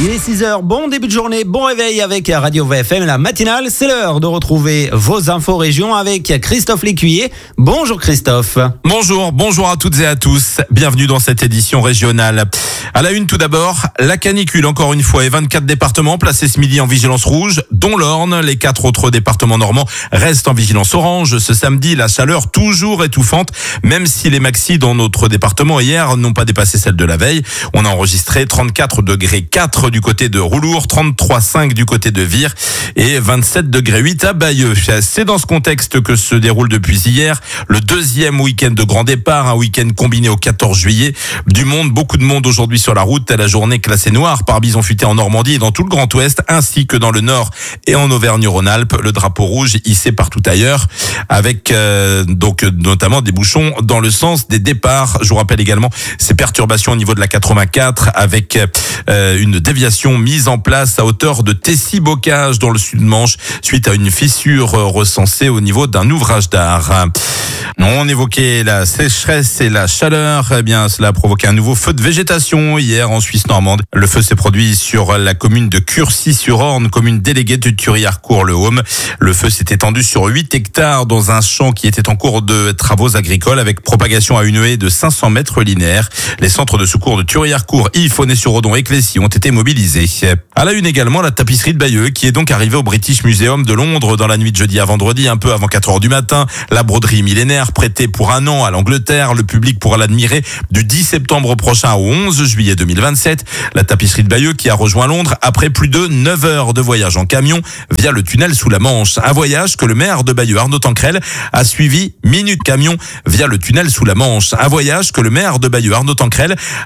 Il est 6h, bon début de journée, bon réveil avec Radio VFM, la matinale. C'est l'heure de retrouver vos infos régions avec Christophe Lécuyer. Bonjour Christophe. Bonjour à toutes et à tous. Bienvenue dans cette édition régionale. À la une tout d'abord, la canicule encore une fois et 24 départements placés ce midi en vigilance rouge, dont l'Orne. Les 4 autres départements normands restent en vigilance orange. Ce samedi, la chaleur toujours étouffante, même si les maxis dans notre département hier n'ont pas dépassé celle de la veille. On a enregistré 34 degrés 4 du côté de Roulour, 33,5 du côté de Vire et 27 degrés 8 à Bayeux. C'est dans ce contexte que se déroule depuis hier le deuxième week-end de grand départ, un week-end combiné au 14 juillet. Du monde, beaucoup de monde aujourd'hui sur la route. La journée classée noire par bison futé en Normandie et dans tout le Grand Ouest, ainsi que dans le Nord et en Auvergne-Rhône-Alpes. Le drapeau rouge hissé partout ailleurs, avec donc notamment des bouchons dans le sens des départs. Je vous rappelle également ces perturbations au niveau de la 84 avec une déviation mise en place à hauteur de Tessy-Bocage dans le sud-Manche suite à une fissure recensée au niveau d'un ouvrage d'art. On évoquait la sécheresse et la chaleur. Eh bien, cela a provoqué un nouveau feu de végétation hier en Suisse normande. Le feu s'est produit sur la commune de Curcy-sur-Orne, commune déléguée de Thury-Harcourt-le-Haume. Le feu s'est étendu sur 8 hectares dans un champ qui était en cours de travaux agricoles avec propagation à une haie de 500 mètres linéaires. Les centres de secours de Thury-Harcourt, Yves, Aunay-sur-Odon et Clécy ont été mobilisés. À la une également, la tapisserie de Bayeux qui est donc arrivée au British Museum de Londres dans la nuit de jeudi à vendredi, un peu avant 4h du matin. La broderie millénaire prêtée pour un an à l'Angleterre. Le public pourra l'admirer du 10 septembre prochain au 11 juillet 2027. La tapisserie de Bayeux qui a rejoint Londres après plus de 9 heures de voyage en camion via le tunnel sous la Manche. Un voyage que le maire de Bayeux, Arnaud Tancrel, a suivi minute camion via le tunnel sous la Manche. Un voyage que le maire de Bayeux, Arnaud Tancrel,